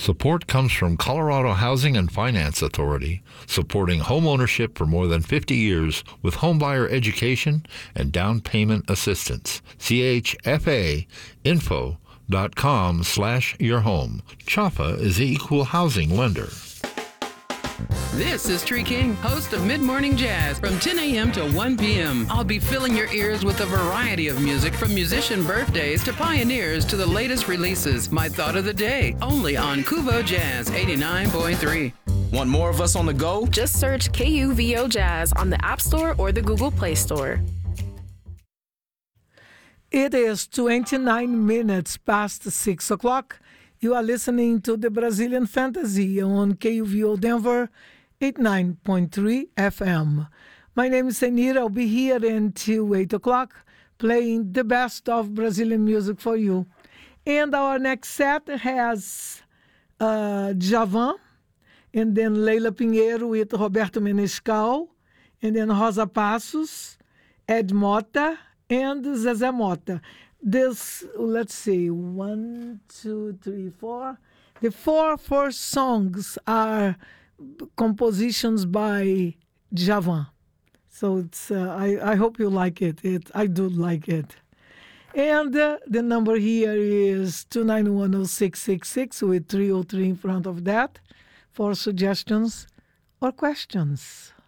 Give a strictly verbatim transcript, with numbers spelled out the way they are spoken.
Support comes from Colorado Housing and Finance Authority, supporting home ownership for more than fifty years with homebuyer education and down payment assistance. C H F A info dot com slash your home. C H F A is the equal housing lender. This is Tree King, host of Mid-Morning Jazz from ten a.m. to one p.m. I'll be filling your ears with a variety of music from musician birthdays to pioneers to the latest releases. My thought of the day, only on Kuvo Jazz eighty-nine point three. Want more of us on the go? Just search K U V O Jazz on the App Store or the Google Play Store. It is twenty-nine minutes past six o'clock. You are listening to the Brazilian Fantasy on K U V O Denver eighty-nine point three F M. My name is Senira. I'll be here until eight o'clock playing the best of Brazilian music for you. And our next set has uh, Djavan, and then Leila Pinheiro with Roberto Menescal, and then Rosa Passos, Ed Mota, and Zezé Mota. This, let's see, one, two, three, four. The four first songs are compositions by Djavan. So it's, uh, I, I hope you like it. it. I do like it. And uh, the number here is two nine one oh six six six with three oh three in front of that for suggestions or questions.